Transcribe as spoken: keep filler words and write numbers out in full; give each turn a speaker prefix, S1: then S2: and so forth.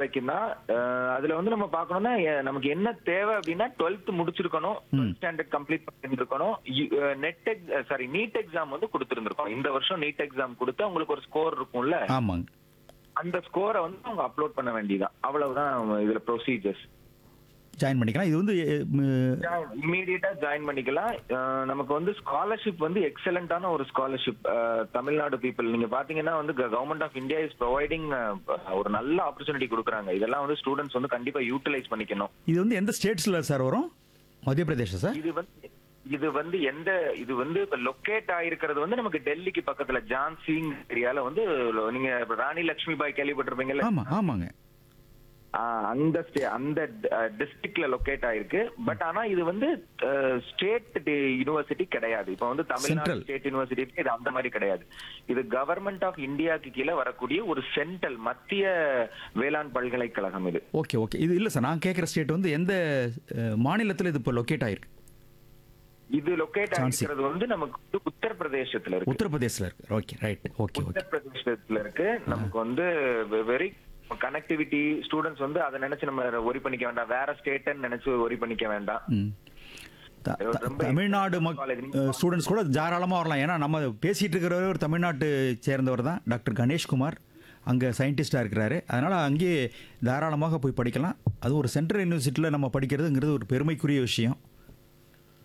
S1: வரைக்கும் தான். அஹ், அதுல வந்து நம்ம பார்க்கணும்னா எ- நமக்கு என்ன தேவை அப்படின்னா டுவெல்த் முடிச்சிருக்கணும், டுவெல்த் ஸ்டாண்டர்ட் கம்ப்ளீட் பண்ணிருக்கணும், நெட் சாரி நீட் எக்ஸாம் வந்து கொடுத்திருந்திருக்கணும். இந்த வருஷம் நீட் எக்ஸாம் கொடுத்து உங்களுக்கு ஒரு ஸ்கோர் இருக்கும்ல,
S2: ஆமாங்க.
S1: அந்த ஸ்கோரை வந்து அவங்க அப்லோட் பண்ண வேண்டியதான். அவ்வளவுதான் இதுல ப்ரொசீஜர்ஸ்.
S2: ஜாயின் பண்ணிக்கலாம். இது வந்து
S1: இமீடியட்டா ஜாயின் பண்ணிக்கலாம். அஹ் நமக்கு வந்து ஸ்காலர்ஷிப் வந்து எக்ஸலண்டான ஒரு ஸ்காலர்ஷிப். தமிழ்நாடு பீப்புள் நீங்க பாத்தீங்கன்னா வந்து government of India is providing ஒரு நல்ல ஆப்பர்ச்சுனிட்டி கொடுக்குறாங்க. இதெல்லாம் வந்து ஸ்டூடெண்ட்ஸ் வந்து கண்டிப்பா யூட்டிலைஸ் பண்ணிக்கணும்.
S2: இது வந்து எந்த ஸ்டேட்ஸ்ல சார் வரும்? மத்திய பிரதேஷா சார்?
S1: இது வந்து இது வந்து எந்த இது வந்து இப்ப லொக்கேட் ஆயிருக்கிறது வந்து நமக்கு டெல்லிக்கு பக்கத்துல ஜான்சிங் ஏரியால வந்து நீங்க ராணி லட்சுமி பாய் கேள்விப்பட்டிருப்பீங்கல்ல,
S2: ஆமா ஆமாங்க.
S1: ஆஹ் அந்த ஸ்டே- அந்த டிஸ்ட்ரிக்ட்ல லொகேட் ஆயிருக்கு. பட் ஆனா இது வந்து ஸ்டேட் யூனிவர்சிட்டி கிடையாது. இப்ப வந்து தமிழ்நாடு
S2: Central.
S1: ஸ்டேட் யூனிவர்சிட்டி இது அந்த மாதிரி கிடையாது. இது கவர்மெண்ட் ஆஃப் இந்தியாக்கு கீழே வரக்கூடிய ஒரு சென்ட்ரல் மத்திய வேளாண் பல்கலைக்கழகம் இது.
S2: Okay okay. இது இல்லை சார், நான் கேட்குற ஸ்டேட் வந்து எந்த மாநிலத்தில் இது இப்போ லொக்கேட் ஆயிருக்கு?
S1: இது லொகேட்
S2: ஜான்சி.
S1: ஆயிருக்கிறது வந்து நமக்கு வந்து உத்தரப்பிரதேசத்துல இருக்கு.
S2: உத்தரப்பிரதேசில் இருக்கு. Okay right. Okay okay.
S1: உத்தரப்பிரதேசத்துல இருக்கு. நமக்கு வந்து வெரி கனெக்டிவிட்டி. ஸ்டூடெண்ட்ஸ் வந்து அதை நினைச்சு நம்ம ஒரி பண்ணிக்க வேண்டாம், வேற ஸ்டேட்னு நினைச்சு ஒரி பண்ணிக்க வேண்டாம்.
S2: ம். த- த-
S1: ரொம்ப
S2: தமிழ்நாடு மக் ஸ்டூடெண்ட்ஸ் கூட தாராளமாக வரலாம். ஏன்னா நம்ம பேசிகிட்டு இருக்கிறவர் ஒரு தமிழ்நாட்டு சேர்ந்தவர் தான், டாக்டர் கணேஷ்குமார். அங்கே சயின்டிஸ்டாக இருக்கிறாரு. அதனால் அங்கேயே தாராளமாக போய் படிக்கலாம். அது ஒரு சென்ட்ரல் யூனிவர்சிட்டியில் நம்ம படிக்கிறதுங்கிறது ஒரு பெருமைக்குரிய விஷயம்.